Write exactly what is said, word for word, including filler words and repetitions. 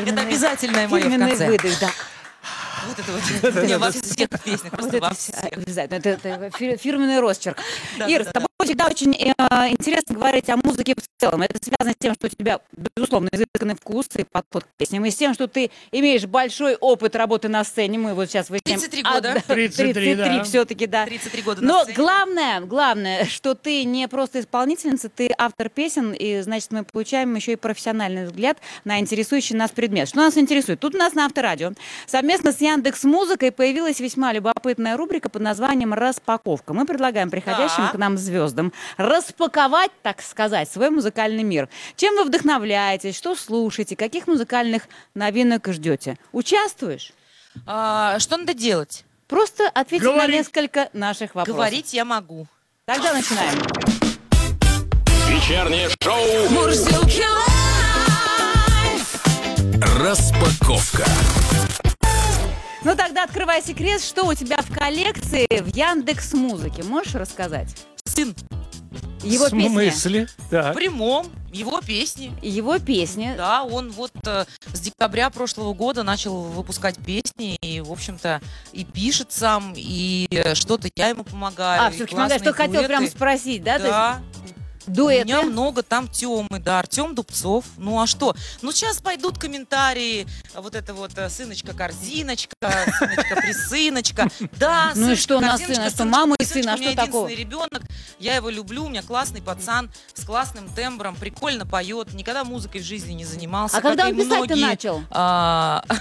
Это обязательное мое в фирменный конце. выдох, да. Вот это вот. Не, во всех песнях, просто во всех. Обязательно. Это, это фир- фирменный росчерк. Да, Ир, да, с тобой всегда очень э, интересно говорить о музыке в целом. Это связано с тем, что у тебя, безусловно, изысканный вкус и подход к песням, и с тем, что ты имеешь большой опыт работы на сцене. Мы вот сейчас выясняем... тридцать три года. тридцать три, да. все-таки, да. тридцать три года на Но сцене. главное, главное, что ты не просто исполнительница, ты автор песен, и, значит, мы получаем еще и профессиональный взгляд на интересующий нас предмет. Что нас интересует? Тут у нас на Авторадио совместно с Яндекс.Музыкой появилась весьма любопытная рубрика под названием «Распаковка». Мы предлагаем приходящим Так. к нам звездам распаковать, так сказать, свой музыкальный мир. Чем вы вдохновляетесь, что слушаете, каких музыкальных новинок ждете? Участвуешь? А, что надо делать? Просто ответь на Говорить. несколько наших вопросов. Говорить я могу. Тогда начинаем. Вечернее шоу Мурзилки «Распаковка». Ну тогда открывай секрет, что у тебя в коллекции в Яндекс.Музыке. Можешь рассказать? Сын. Его В песни. смысле? В Так. прямом. Его песни. Его песни. Да, он вот э, с декабря прошлого года начал выпускать песни, и, в общем-то, и пишет сам, и э, что-то я ему помогаю. А, и все-таки помогай, что классные хотел прям дуэты. спросить, да? То есть Да. У дуэты. меня много там Тёмы, да, Артем Дубцов. Ну а что? Ну сейчас пойдут комментарии, вот это вот э, сыночка-корзиночка, сыночка-присыночка. Да, Ну и что на сыночка-корзиночка, сына? Что маму и сыночка-присыночка, сына? А у меня что такого? единственный ребенок, я его люблю, у меня классный пацан с классным тембром, прикольно поет, никогда музыкой в жизни не занимался. А когда как он и писать-то многие. начал? А,